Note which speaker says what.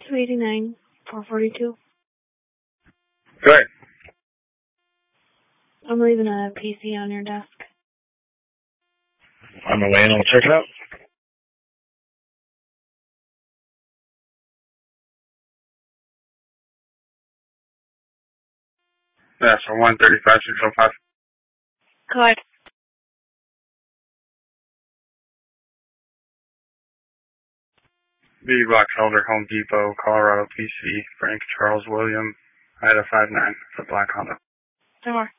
Speaker 1: 289, 442.
Speaker 2: Go ahead.
Speaker 1: I'm leaving a PC on your desk.
Speaker 2: On the way in, I'll check it out. Yeah, so 135-605.
Speaker 1: Go ahead.
Speaker 2: B. Boxelder, Home Depot, Colorado, PC, Frank Charles William, Ida 59, it's a black Honda.
Speaker 1: 10 more.